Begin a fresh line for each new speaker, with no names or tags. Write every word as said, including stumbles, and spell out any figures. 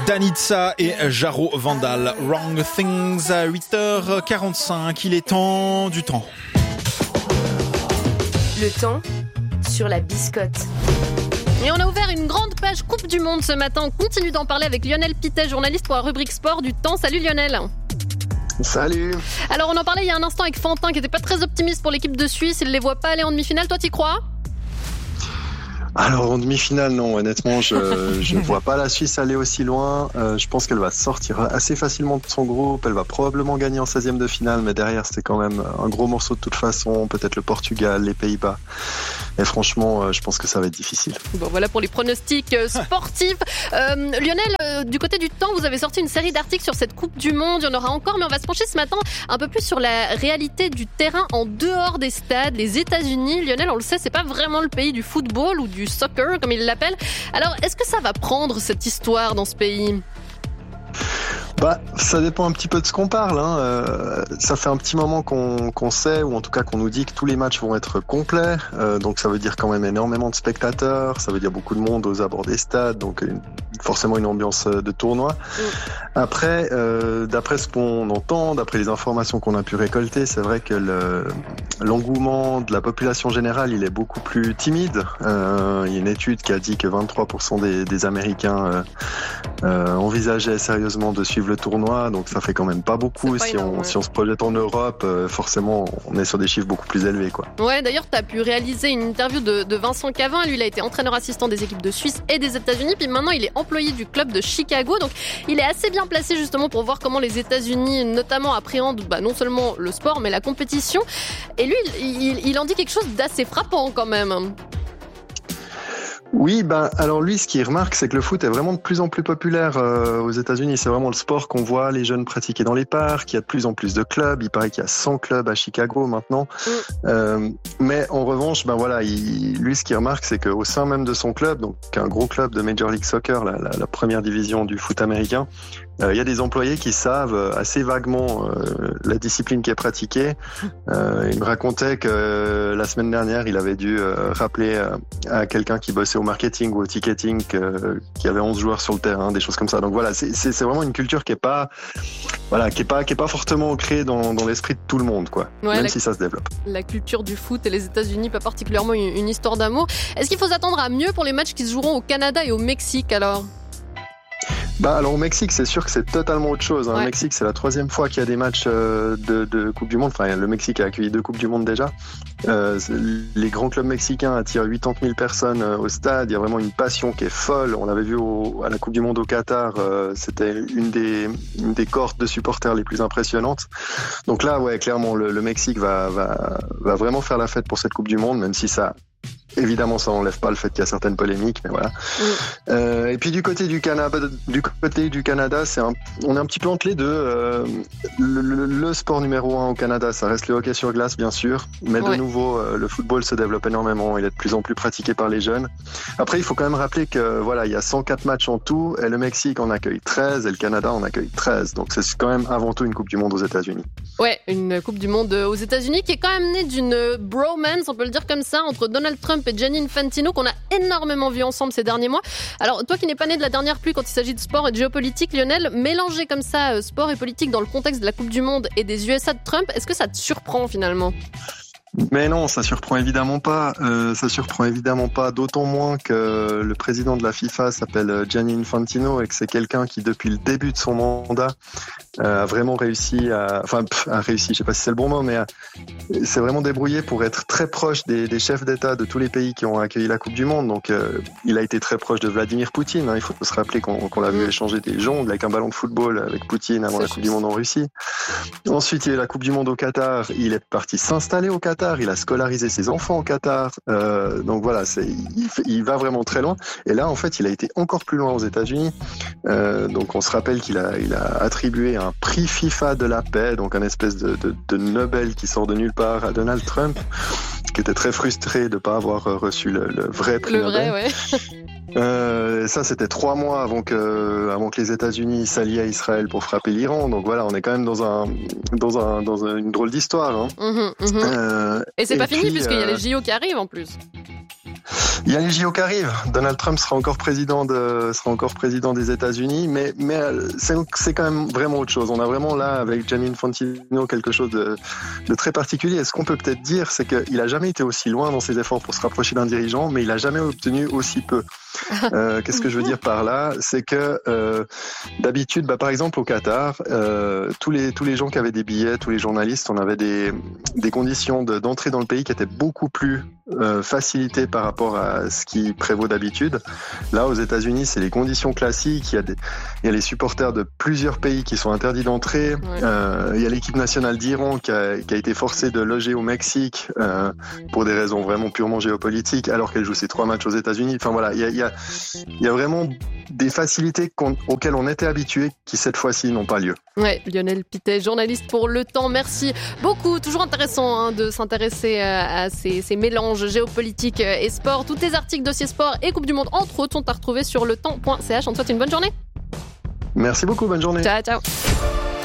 Danitza et Jaro Vandal, Wrong Things à huit heures quarante-cinq. Il est temps du temps.
Le temps sur la biscotte.
Et on a ouvert une grande page Coupe du Monde ce matin. On continue d'en parler avec Lionel Pittet, journaliste pour la rubrique sport du Temps. Salut Lionel.
Salut.
Alors on en parlait il y a un instant avec Fantin qui n'était pas très optimiste pour l'équipe de Suisse. Il ne les voit pas aller en demi-finale. Toi, t'y crois ?
Alors en demi-finale, non, honnêtement, je ne vois pas la Suisse aller aussi loin. Euh, je pense qu'elle va sortir assez facilement de son groupe. Elle va probablement gagner en seizième de finale, mais derrière, c'était quand même un gros morceau de toute façon. Peut-être le Portugal, les Pays-Bas. Et franchement, euh, je pense que ça va être difficile.
Bon, voilà pour les pronostics sportifs. Euh, Lionel, euh, du côté du Temps, vous avez sorti une série d'articles sur cette Coupe du Monde. Il y en aura encore, mais on va se pencher ce matin un peu plus sur la réalité du terrain en dehors des stades. Les États-Unis, Lionel, on le sait, c'est pas vraiment le pays du football ou du soccer, comme ils l'appellent. Alors, est-ce que ça va prendre cette histoire dans ce pays ?
Bah, ça dépend un petit peu de ce qu'on parle. Hein. Euh, ça fait un petit moment qu'on, qu'on sait, ou en tout cas qu'on nous dit que tous les matchs vont être complets. Euh, donc ça veut dire quand même énormément de spectateurs. Ça veut dire beaucoup de monde aux abords des stades. Donc une, forcément une ambiance de tournoi. Mmh. Après, euh, d'après ce qu'on entend, d'après les informations qu'on a pu récolter, c'est vrai que le, l'engouement de la population générale, il est beaucoup plus timide. Euh, il y a une étude qui a dit que vingt-trois pour cent des, des Américains euh, euh, envisageaient sérieusement de suivre le tournoi, donc ça fait quand même pas beaucoup. Pas si, énorme, on, ouais. si on se projette en Europe, euh, forcément, on est sur des chiffres beaucoup plus élevés, quoi.
Ouais, d'ailleurs, tu as pu réaliser une interview de, de Vincent Cavin. Lui, il a été entraîneur assistant des équipes de Suisse et des États-Unis, puis maintenant, il est employé du club de Chicago. Donc, il est assez bien placé justement pour voir comment les États-Unis, notamment, appréhendent bah, non seulement le sport, mais la compétition. Et lui, il, il, il en dit quelque chose d'assez frappant quand même.
Oui, ben alors lui, ce qu'il remarque, c'est que le foot est vraiment de plus en plus populaire euh, aux États-Unis. C'est vraiment le sport qu'on voit les jeunes pratiquer dans les parcs. Il y a de plus en plus de clubs. Il paraît qu'il y a cent clubs à Chicago maintenant. Mm. Euh, mais en revanche, ben voilà, il, lui, ce qu'il remarque, c'est qu'au sein même de son club, donc un gros club de Major League Soccer, la, la, la première division du foot américain, euh, il y a des employés qui savent assez vaguement euh, la discipline qui est pratiquée. Euh, il me racontait que euh, la semaine dernière, il avait dû euh, rappeler euh, à quelqu'un qui bossait au marketing ou au ticketing que, qu'il y avait onze joueurs sur le terrain, des choses comme ça. Donc voilà, c'est, c'est, c'est vraiment une culture qui est pas, voilà, qui est pas, qui est pas fortement ancrée dans, dans l'esprit de tout le monde, quoi. Ouais, même la, si ça se développe.
La culture du foot et les États-Unis, pas particulièrement une, une histoire d'amour. Est-ce qu'il faut s'attendre à mieux pour les matchs qui se joueront au Canada et au Mexique alors ?
Bah alors au Mexique, c'est sûr que c'est totalement autre chose. Hein.
Ouais.
Au Mexique, c'est la troisième fois qu'il y a des matchs euh, de, de Coupe du Monde. Enfin, le Mexique a accueilli deux Coupes du Monde déjà. Euh, les grands clubs mexicains attirent quatre-vingt mille personnes euh, au stade. Il y a vraiment une passion qui est folle. On l'avait vu au, à la Coupe du Monde au Qatar. Euh, c'était une des, une des cohortes de supporters les plus impressionnantes. Donc là, ouais, clairement, le, le Mexique va, va, va vraiment faire la fête pour cette Coupe du Monde, même si ça... Évidemment, ça n'enlève pas le fait qu'il y a certaines polémiques, mais voilà. Mm. Euh, et puis du côté du Canada, du côté du Canada, c'est un, on est un petit peu entre les deux. Euh, le, le, le sport numéro un au Canada, ça reste le hockey sur glace, bien sûr, mais ouais. de nouveau, euh, le football se développe énormément. Il est de plus en plus pratiqué par les jeunes. Après, il faut quand même rappeler que voilà, il y a cent quatre matchs en tout, et le Mexique en accueille treize, et le Canada en accueille treize. Donc c'est quand même avant tout une Coupe du Monde aux États-Unis.
Ouais, une Coupe du Monde aux États-Unis qui est quand même née d'une bromance, on peut le dire comme ça, entre Donald Trump et Gianni Infantino, qu'on a énormément vu ensemble ces derniers mois. Alors, toi qui n'es pas né de la dernière pluie quand il s'agit de sport et de géopolitique, Lionel, mélanger comme ça sport et politique dans le contexte de la Coupe du Monde et des U S A de Trump, est-ce que ça te surprend finalement ?
Mais non, ça surprend évidemment pas. Euh, ça surprend évidemment pas, d'autant moins que le président de la FIFA s'appelle Gianni Infantino et que c'est quelqu'un qui, depuis le début de son mandat, euh, a vraiment réussi à, enfin, pff, a réussi, je sais pas si c'est le bon mot, mais a, s'est vraiment débrouillé pour être très proche des, des chefs d'État de tous les pays qui ont accueilli la Coupe du Monde. Donc, euh, il a été très proche de Vladimir Poutine. Hein. Il faut se rappeler qu'on, qu'on l'a vu échanger des jongles avec un ballon de football avec Poutine avant c'est la Coupe juste. du Monde en Russie. Ensuite, il y a eu la Coupe du Monde au Qatar. Il est parti s'installer au Qatar. Il a scolarisé ses enfants au Qatar. Euh, donc voilà, c'est, il, il va vraiment très loin. Et là, en fait, il a été encore plus loin aux États-Unis. Euh, donc on se rappelle qu'il a, il a attribué un prix FIFA de la paix, donc un espèce de, de, de Nobel qui sort de nulle part à Donald Trump, qui était très frustré de ne pas avoir reçu le, le vrai prix
le
Nobel.
Vrai, ouais.
Euh, ça, c'était trois mois avant que, avant que les États-Unis s'allient à Israël pour frapper l'Iran. Donc voilà, on est quand même dans un, dans un, dans une drôle d'histoire. Hein.
Mmh, mmh. Euh, et c'est et pas puis, fini puisqu'il y a les J O qui arrivent en plus.
Il y a les J O qui arrivent. Donald Trump sera encore président de, sera encore président des États-Unis, mais, mais c'est, c'est quand même vraiment autre chose. On a vraiment là, avec Gianni Infantino, quelque chose de, de très particulier. Et ce qu'on peut peut-être dire, c'est qu'il a jamais été aussi loin dans ses efforts pour se rapprocher d'un dirigeant, mais il a jamais obtenu aussi peu. Euh, qu'est-ce que je veux dire par là? C'est que euh, d'habitude, bah, par exemple au Qatar, euh, tous les tous les gens qui avaient des billets, tous les journalistes, on avait des des conditions de, d'entrée dans le pays qui étaient beaucoup plus euh, facilitées par rapport à ce qui prévaut d'habitude. Là, aux États-Unis, c'est les conditions classiques. Il y a des il y a les supporters de plusieurs pays qui sont interdits d'entrée. Ouais. Euh, il y a l'équipe nationale d'Iran qui a qui a été forcée de loger au Mexique euh, pour des raisons vraiment purement géopolitiques, alors qu'elle joue ses trois matchs aux États-Unis. Enfin voilà, il y a il y a Il y a vraiment des facilités auxquelles on était habitués qui cette fois-ci n'ont pas lieu.
Ouais, Lionel Pittet, journaliste pour Le Temps, merci beaucoup. Toujours intéressant hein, de s'intéresser à, à ces, ces mélanges géopolitiques et sport. Tous tes articles, dossiers sport et Coupe du Monde, entre autres, sont à retrouver sur le temps point c h. On te souhaite une bonne journée.
Merci beaucoup, bonne journée.
Ciao, ciao.